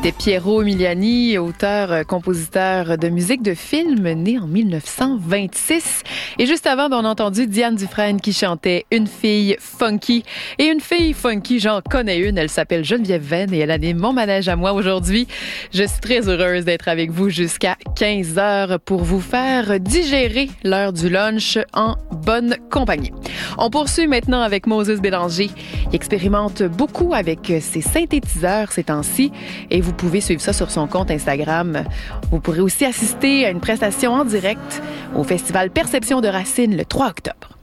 C'était Piero Umiliani, auteur, compositeur de musique de film, né en 1926. Et juste avant, on a entendu Diane Dufresne qui chantait Une fille funky. Et une fille funky, j'en connais une. Elle s'appelle Geneviève Venn et elle anime mon manège à moi aujourd'hui. Je suis très heureuse d'être avec vous jusqu'à 15 heures pour vous faire digérer l'heure du lunch en bonne compagnie. On poursuit maintenant avec Moses Bélanger. Il expérimente beaucoup avec ses synthétiseurs ces temps-ci et vous pouvez suivre ça sur son compte Instagram. Vous pourrez aussi assister à une prestation en direct au Festival Perception de Racine le 3 octobre.